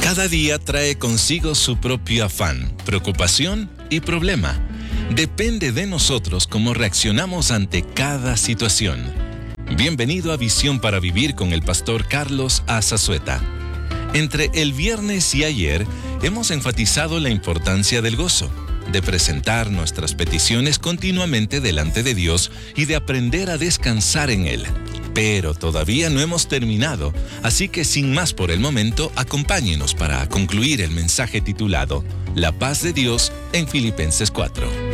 Cada día trae consigo su propio afán, preocupación y problema. Depende de nosotros cómo reaccionamos ante cada situación. Bienvenido a Visión para Vivir con el pastor Carlos Azazueta. Entre el viernes y ayer hemos enfatizado la importancia del gozo, de presentar nuestras peticiones continuamente delante de Dios y de aprender a descansar en Él. Pero todavía no hemos terminado, así que sin más por el momento, acompáñenos para concluir el mensaje titulado La paz de Dios en Filipenses 4.